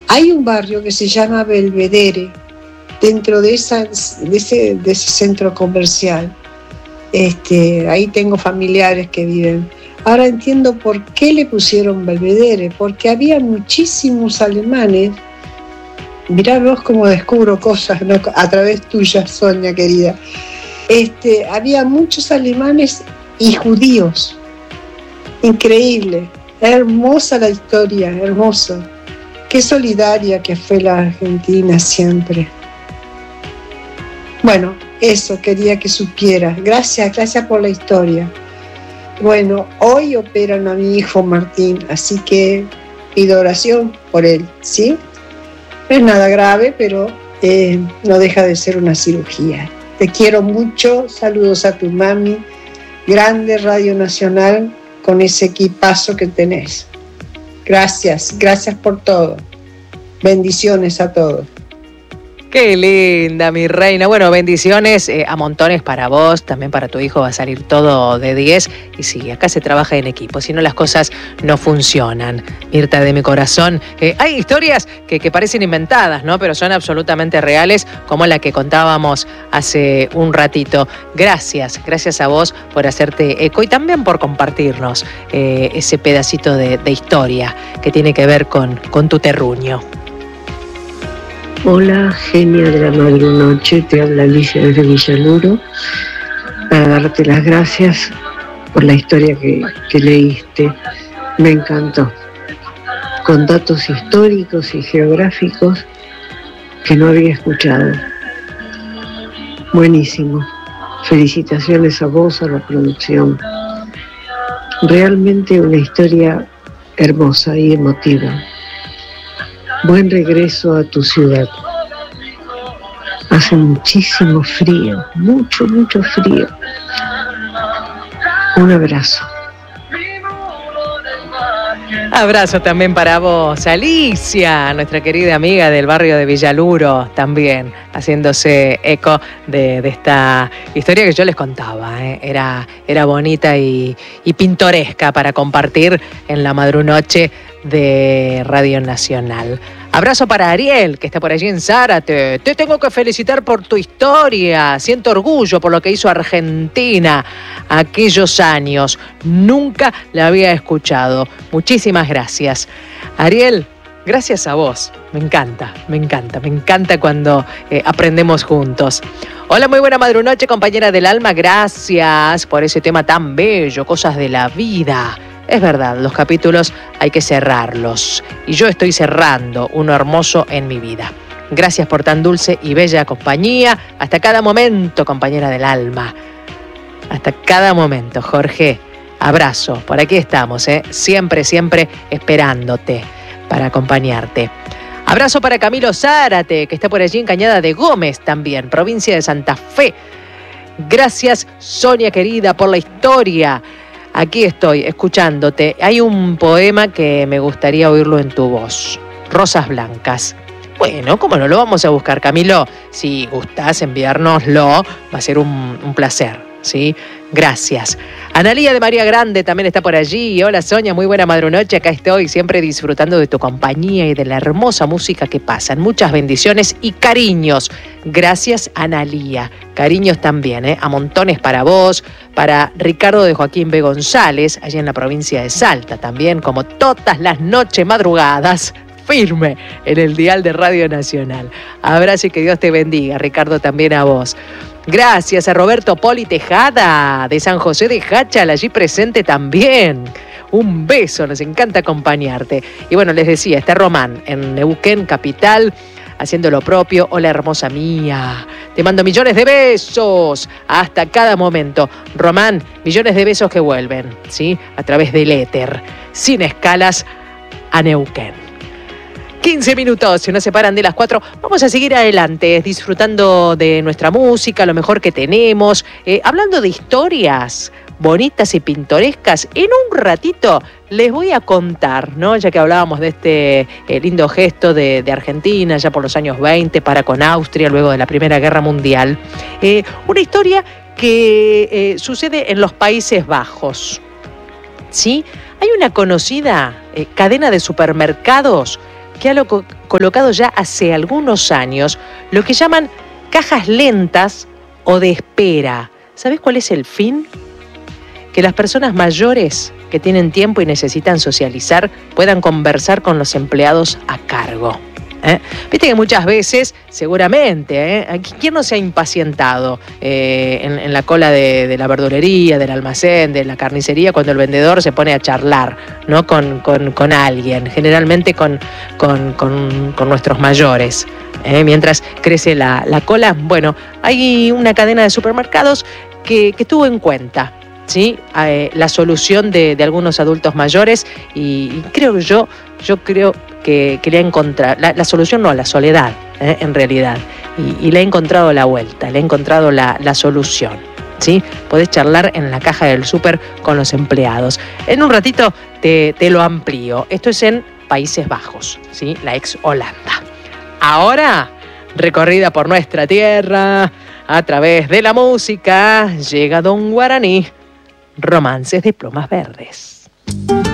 Hay un barrio que se llama Belvedere, dentro de ese centro comercial. Ahí tengo familiares que viven. Ahora entiendo por qué le pusieron Belvedere, porque había muchísimos alemanes. Mirá vos cómo descubro cosas, ¿no? A través tuya, Sonia querida. Había muchos alemanes y judíos. Increíble, hermosa la historia, hermoso. Qué solidaria que fue la Argentina siempre. Bueno, eso quería que supieras. Gracias por la historia. Bueno, hoy operan a mi hijo Martín, así que pido oración por él, ¿sí? No es nada grave, pero no deja de ser una cirugía. Te quiero mucho, saludos a tu mami, grande Radio Nacional con ese equipazo que tenés. Gracias por todo. Bendiciones a todos. Qué linda, mi reina. Bueno, bendiciones a montones para vos, también para tu hijo va a salir todo de 10. Y sí, acá se trabaja en equipo, si no las cosas no funcionan. Mirta de mi corazón, hay historias que parecen inventadas, ¿no? Pero son absolutamente reales, como la que contábamos hace un ratito. Gracias a vos por hacerte eco y también por compartirnos ese pedacito de historia que tiene que ver con tu terruño. Hola, genia de la madrunoche, te habla Alicia desde Villaluro, para darte las gracias por la historia que leíste. Me encantó, con datos históricos y geográficos que no había escuchado. Buenísimo, felicitaciones a vos, a la producción. Realmente una historia hermosa y emotiva. Buen regreso a tu ciudad. Hace muchísimo frío, mucho frío. Un abrazo. Abrazo también para vos, Alicia, nuestra querida amiga del barrio de Villaluro, también haciéndose eco de esta historia que yo les contaba. Era bonita y pintoresca para compartir en la madrunoche de Radio Nacional. Abrazo para Ariel, que está por allí en Zárate. Te tengo que felicitar por tu historia. Siento orgullo por lo que hizo Argentina aquellos años. Nunca la había escuchado. Muchísimas gracias. Ariel, gracias a vos. Me encanta cuando aprendemos juntos. Hola, muy buena madrunoche, compañera del alma. Gracias por ese tema tan bello, cosas de la vida. Es verdad, los capítulos hay que cerrarlos. Y yo estoy cerrando uno hermoso en mi vida. Gracias por tan dulce y bella compañía. Hasta cada momento, compañera del alma. Hasta cada momento, Jorge. Abrazo. Por aquí estamos, siempre esperándote para acompañarte. Abrazo para Camilo Zárate, que está por allí en Cañada de Gómez también, provincia de Santa Fe. Gracias, Sonia querida, por la historia. Aquí estoy, escuchándote. Hay un poema que me gustaría oírlo en tu voz. Rosas blancas. Bueno, ¿cómo no lo vamos a buscar, Camilo? Si gustás enviárnoslo, va a ser un placer, ¿sí? Gracias. Analía de María Grande también está por allí. Hola, Sonia, muy buena madrunoche. Acá estoy, siempre disfrutando de tu compañía y de la hermosa música que pasan. Muchas bendiciones y cariños. Gracias, Analía. Cariños también, a montones para vos, para Ricardo de Joaquín B. González, allá en la provincia de Salta también, como todas las noches madrugadas, firme en el dial de Radio Nacional. Abrazo y que Dios te bendiga, Ricardo, también a vos. Gracias a Roberto Poli Tejada, de San José de Jáchal, allí presente también. Un beso, nos encanta acompañarte. Y bueno, les decía, está Román en Neuquén, capital, haciendo lo propio. Hola, hermosa mía. Te mando millones de besos hasta cada momento. Román, millones de besos que vuelven, ¿sí? A través del éter, sin escalas, a Neuquén. 15 minutos, se nos separan de las 4. Vamos a seguir adelante, disfrutando de nuestra música, lo mejor que tenemos, hablando de historias bonitas y pintorescas. En un ratito les voy a contar, ¿no? Ya que hablábamos de este lindo gesto de Argentina, ya por los años 20, para con Austria, luego de la Primera Guerra Mundial. Una historia que sucede en los Países Bajos, ¿sí? Hay una conocida cadena de supermercados que ha colocado ya hace algunos años lo que llaman cajas lentas o de espera. ¿Sabés cuál es el fin? Que las personas mayores que tienen tiempo y necesitan socializar puedan conversar con los empleados a cargo. Viste que muchas veces, seguramente, ¿quién no se ha impacientado en la cola de la verdulería, del almacén, de la carnicería, cuando el vendedor se pone a charlar, ¿no? con alguien, generalmente con nuestros mayores? Mientras crece la cola. Bueno, hay una cadena de supermercados que tuvo en cuenta, ¿sí? La solución de algunos adultos mayores y creo yo creo que le ha encontrado, la solución no, la soledad, en realidad, y le ha encontrado la vuelta, le ha encontrado la solución, ¿sí? Podés charlar en la caja del súper con los empleados. En un ratito te lo amplío. Esto es en Países Bajos, ¿sí? La ex Holanda. Ahora, recorrida por nuestra tierra, a través de la música, llega Don Guaraní, Romances de Plumas Verdes.